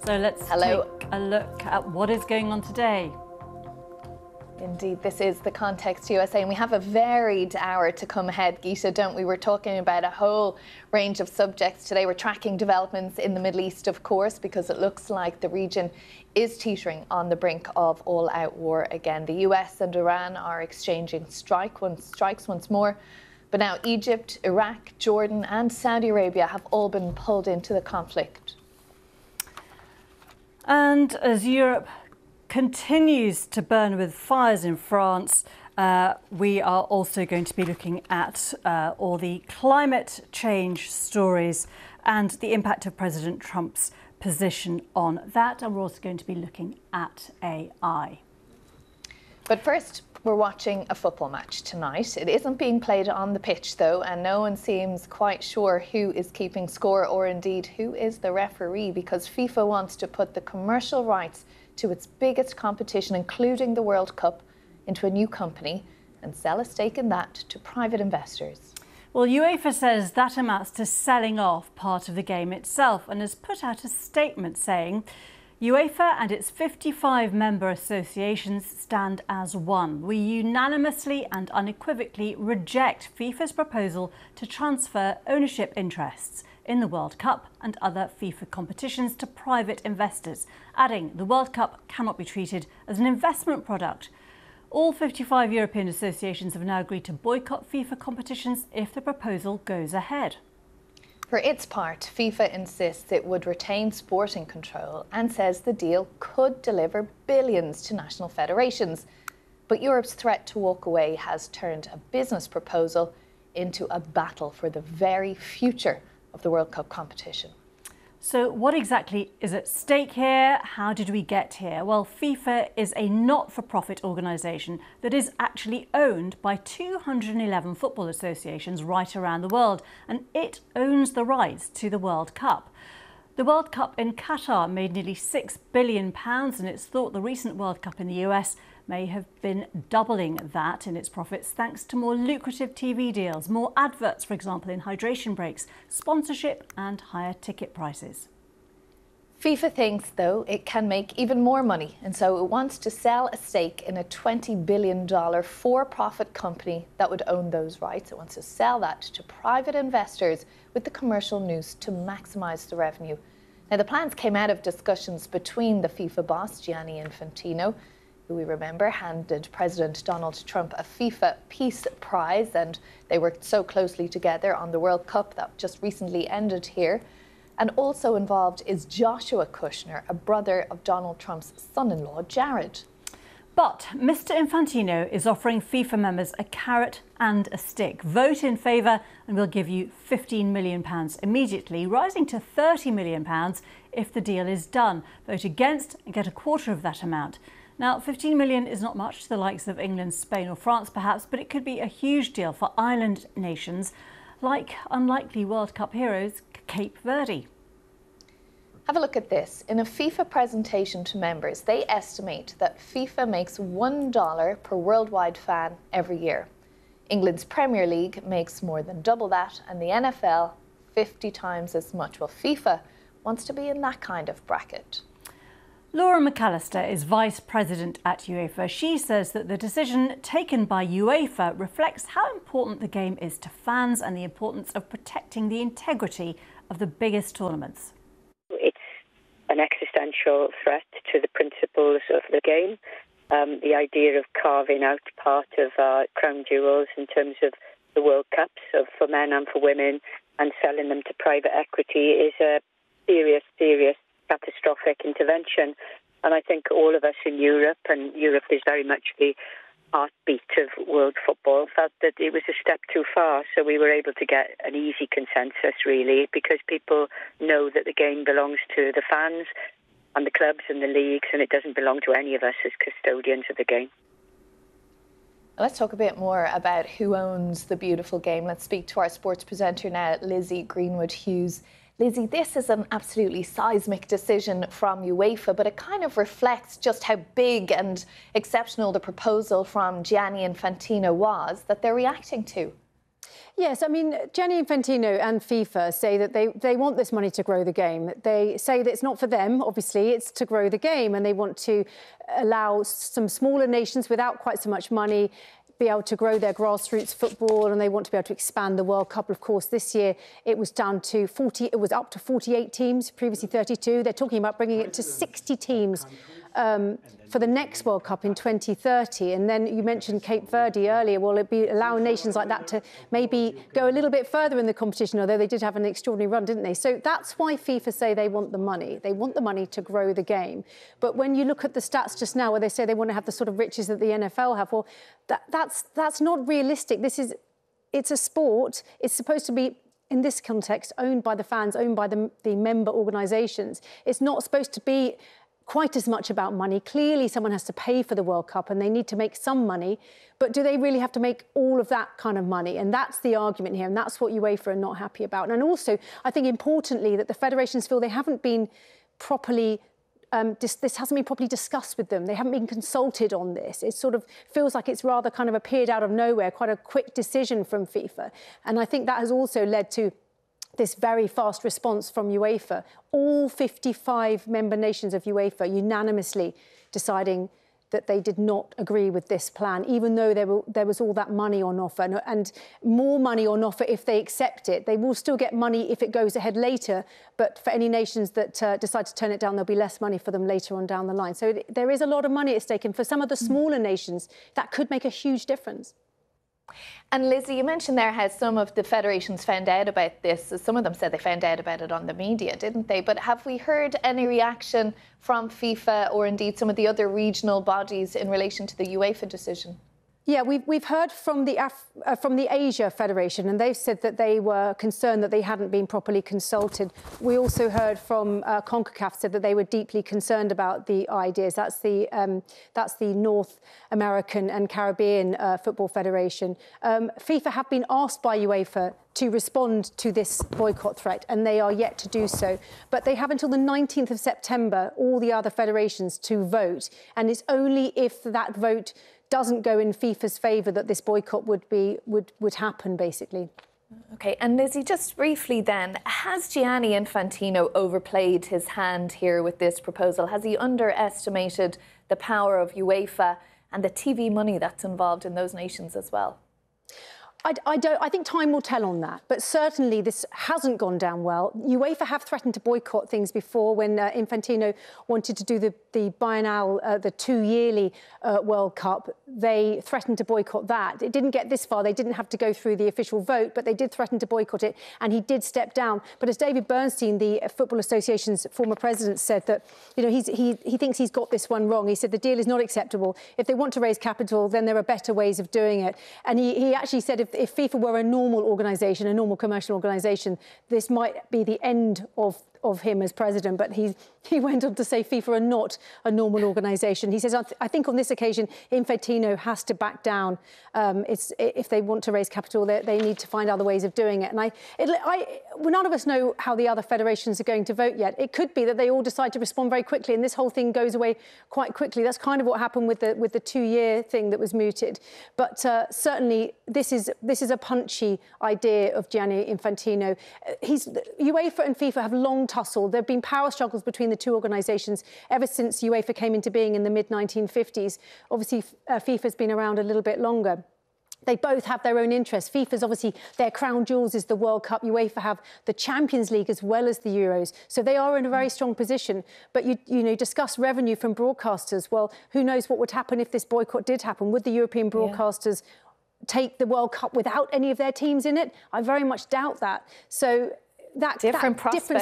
So let's take a look at what is going on today. Indeed, this is The Context USA, and we have a varied hour to come ahead, Geeta, don't we? We're talking about a whole range of subjects today. We're tracking developments in the Middle East, of course, because it looks like the region is teetering on the brink of all-out war again. The US and Iran are exchanging strikes once more, but now Egypt, Iraq, Jordan and Saudi Arabia have all been pulled into the conflict. And as Europe continues to burn with fires in France, we are also going to be looking at all the climate change stories and the impact of President Trump's position on that. And we're also going to be looking at AI. But first, we're watching a football match tonight. It isn't being played on the pitch, though, and no one seems quite sure who is keeping score or indeed who is the referee, because FIFA wants to put the commercial rights to its biggest competition, including the World Cup, into a new company and sell a stake in that to private investors. Well, UEFA says that amounts to selling off part of the game itself and has put out a statement saying UEFA and its 55 member associations stand as one. We unanimously and unequivocally reject FIFA's proposal to transfer ownership interests in the World Cup and other FIFA competitions to private investors, adding the World Cup cannot be treated as an investment product. All 55 European associations have now agreed to boycott FIFA competitions if the proposal goes ahead. For its part, FIFA insists it would retain sporting control and says the deal could deliver billions to national federations. But Europe's threat to walk away has turned a business proposal into a battle for the very future of the World Cup competition. So what exactly is at stake here? How did we get here? Well, FIFA is a not-for-profit organisation that is actually owned by 211 football associations right around the world, and it owns the rights to the World Cup. The World Cup in Qatar made nearly £6 billion, and it's thought the recent World Cup in the US may have been doubling that in its profits thanks to more lucrative TV deals, more adverts, for example, in hydration breaks, sponsorship and higher ticket prices. FIFA thinks, though, it can make even more money, and so it wants to sell a stake in a $20 billion for-profit company that would own those rights. It wants to sell that to private investors with the commercial news to maximise the revenue. Now, the plans came out of discussions between the FIFA boss, Gianni Infantino, who we remember handed President Donald Trump a FIFA Peace Prize, and they worked so closely together on the World Cup that just recently ended here. And also involved is Joshua Kushner, a brother of Donald Trump's son-in-law, Jared. But Mr. Infantino is offering FIFA members a carrot and a stick. Vote in favour and we'll give you £15 million immediately, rising to £30 million if the deal is done. Vote against and get a quarter of that amount. Now, 15 million is not much to the likes of England, Spain or France perhaps, but it could be a huge deal for island nations like unlikely World Cup heroes Cape Verde. Have a look at this. In a FIFA presentation to members, they estimate that FIFA makes $1 per worldwide fan every year. England's Premier League makes more than double that, and the NFL 50 times as much. Well, FIFA wants to be in that kind of bracket. Laura McAllister is Vice President at UEFA. She says that the decision taken by UEFA reflects how important the game is to fans and the importance of protecting the integrity of the biggest tournaments. It's an existential threat to the principles of the game. The idea of carving out part of our crown jewels in terms of the World Cups for men and for women and selling them to private equity is a serious catastrophic intervention. And I think all of us in Europe, and Europe is very much the heartbeat of world football, felt that it was a step too far. So we were able to get an easy consensus, really, because people know that the game belongs to the fans and the clubs and the leagues, and it doesn't belong to any of us as custodians of the game. Let's talk a bit more about who owns the beautiful game. Let's speak to our sports presenter now, Lizzie Greenwood-Hughes. Lizzie, this is an absolutely seismic decision from UEFA, but it kind of reflects just how big and exceptional the proposal from Gianni Infantino was that they're reacting to. Yes, I mean, Gianni Infantino and FIFA say that they want this money to grow the game. They say that it's not for them, obviously, it's to grow the game, and they want to allow some smaller nations without quite so much money be able to grow their grassroots football, and they want to be able to expand the World Cup. Of course, this year it was down to 40. It was up to 48 teams, previously 32. They're talking about bringing it to 60 teams for the next World Cup in 2030. And then you mentioned Cape Verde earlier. Will it be allowing nations like that to maybe go a little bit further in the competition, although they did have an extraordinary run, didn't they? So that's why FIFA say they want the money. They want the money to grow the game. But when you look at the stats just now, where they say they want to have the sort of riches that the NFL have, well, that's not realistic. It's a sport. It's supposed to be, in this context, owned by the fans, owned by the member organisations. It's not supposed to be quite as much about money. Clearly, someone has to pay for the World Cup and they need to make some money. But do they really have to make all of that kind of money? And that's the argument here. And that's what UEFA are not happy about. And also, I think importantly, that the federations feel they haven't been properly this hasn't been properly discussed with them. They haven't been consulted on this. It sort of feels like it's rather kind of appeared out of nowhere, quite a quick decision from FIFA. And I think that has also led to this very fast response from UEFA. All 55 member nations of UEFA unanimously deciding that they did not agree with this plan, even though there was all that money on offer, and more money on offer if they accept it. They will still get money if it goes ahead later, but for any nations that decide to turn it down, there'll be less money for them later on down the line. So there is a lot of money at stake, and for some of the smaller nations, that could make a huge difference. And Lizzie, you mentioned there how some of the federations found out about this. Some of them said they found out about it on the media, didn't they? But have we heard any reaction from FIFA or indeed some of the other regional bodies in relation to the UEFA decision? Yeah, we've heard from the Asia Federation, and they've said that they were concerned that they hadn't been properly consulted. We also heard from CONCACAF, said that they were deeply concerned about the ideas. That's the North American and Caribbean Football Federation. FIFA have been asked by UEFA to respond to this boycott threat, and they are yet to do so. But they have until the 19th of September, all the other federations, to vote, and it's only if that vote doesn't go in FIFA's favour that this boycott would happen, basically. OK, and Lizzie, just briefly then, has Gianni Infantino overplayed his hand here with this proposal? Has he underestimated the power of UEFA and the TV money that's involved in those nations as well? I think time will tell on that, but certainly this hasn't gone down well. UEFA have threatened to boycott things before. When Infantino wanted to do the biennial, the 2-yearly World Cup, they threatened to boycott that. It didn't get this far. They didn't have to go through the official vote, but they did threaten to boycott it, and he did step down. But as David Bernstein, the Football Association's former president, said that, you know, he thinks he's got this one wrong. He said the deal is not acceptable. If they want to raise capital, then there are better ways of doing it. And he actually said if FIFA were a normal organisation, a normal commercial organisation, this might be the end of him as president. But he went on to say FIFA are not a normal organisation. He says, I think on this occasion, Infantino has to back down. If they want to raise capital, they need to find other ways of doing it. And none of us know how the other federations are going to vote yet. It could be that they all decide to respond very quickly and this whole thing goes away quite quickly. That's kind of what happened with the 2-year thing that was mooted. But certainly this is a punchy idea of Gianni Infantino. UEFA and FIFA have long tussled. There have been power struggles between the two organisations ever since UEFA came into being in the mid-1950s. Obviously, FIFA's been around a little bit longer. They both have their own interests. FIFA's obviously, their crown jewels is the World Cup. UEFA have the Champions League as well as the Euros. So they are in a very strong position. But you discuss revenue from broadcasters. Well, who knows what would happen if this boycott did happen? Would the European broadcasters take the World Cup without any of their teams in it? I very much doubt that. So that different